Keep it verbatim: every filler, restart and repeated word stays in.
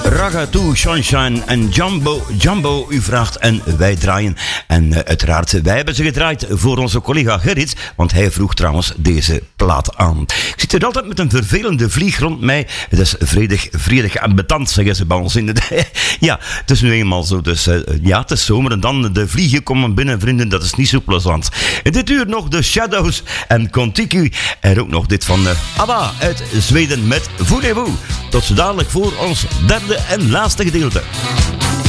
Ragatu, Sunshine en Jumbo. Jumbo, u vraagt en wij draaien. En uh, uiteraard, wij hebben ze gedraaid voor onze collega Gerrit, want hij vroeg trouwens deze plaat aan. Ik zit er altijd met een vervelende vlieg rond mij. Het is vredig, vredig en betant, zeggen ze bij ons in de... Ja, het is nu eenmaal zo. Dus uh, ja, het is zomer en dan de vliegen komen binnen, vrienden. Dat is niet zo plezant. En dit uur nog de Shadows en Contiki. En ook nog dit van uh, ABBA uit Zweden met Voulez-vous. Tot zo dadelijk voor ons derde en laatste gedeelte.